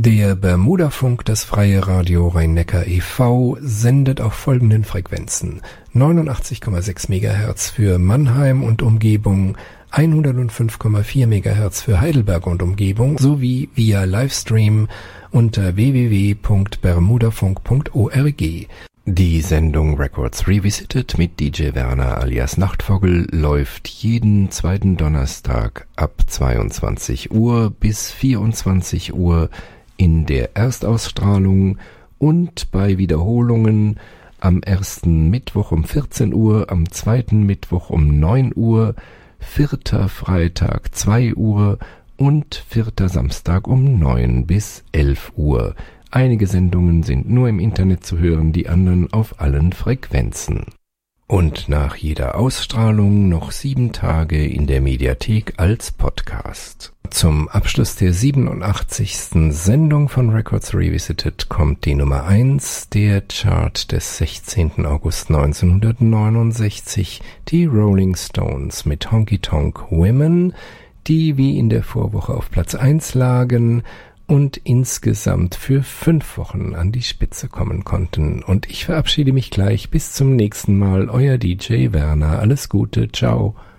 Der Bermudafunk, das Freie Radio Rhein-Neckar e.V., sendet auf folgenden Frequenzen: 89,6 MHz für Mannheim und Umgebung, 105,4 MHz für Heidelberg und Umgebung sowie via Livestream unter www.bermudafunk.org. Die Sendung Records Revisited mit DJ Werner alias Nachtvogel läuft jeden zweiten Donnerstag ab 22 Uhr bis 24 Uhr in der Erstausstrahlung und bei Wiederholungen am ersten Mittwoch um 14 Uhr, am zweiten Mittwoch um 9 Uhr, vierter Freitag 2 Uhr und vierter Samstag um 9 bis 11 Uhr. Einige Sendungen sind nur im Internet zu hören, die anderen auf allen Frequenzen. Und nach jeder Ausstrahlung noch 7 Tage in der Mediathek als Podcast. Zum Abschluss der 87. Sendung von Records Revisited kommt die Nummer 1, der Chart des 16. August 1969, die Rolling Stones mit Honky Tonk Women, die wie in der Vorwoche auf Platz 1 lagen und insgesamt für 5 Wochen an die Spitze kommen konnten. Und ich verabschiede mich gleich. Bis zum nächsten Mal. Euer DJ Werner. Alles Gute. Ciao.